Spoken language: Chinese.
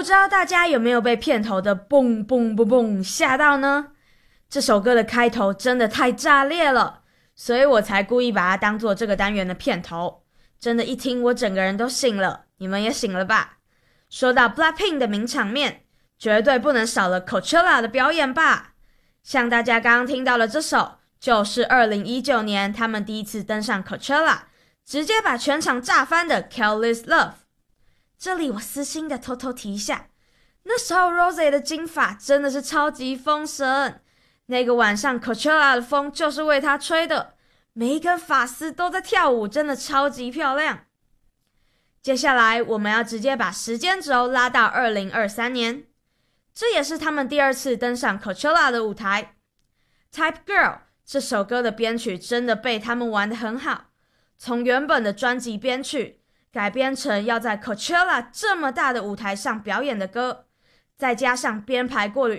知道大家有没有被片头的蹦蹦蹦蹦吓到呢？这首歌的开头真的太炸裂了，所以我才故意把它当做这个单元的片头。真的，一听我整个人都醒了，你们也醒了吧？说到 Blackpink 的名场面，绝对不能少了 Coachella 的表演吧。像大家刚刚听到的这首，就是2019年他们第一次登上 Coachella， 直接把全场炸翻的 Careless Love。 这里我私心的偷偷提一下，那时候 Rosé 的金发真的是超级丰神，那个晚上 Coachella 的风就是为她吹的，每一根发丝都在跳舞，真的超级漂亮。接下来我们要直接把时间轴拉到2023年，这也是他们第二次登上 Coachella 的舞台。 Type Girl 这首歌的编曲真的被他们玩得很好，从原本的专辑编曲改编成要在 Coachella 这么大的舞台上表演的歌，再加上编排过的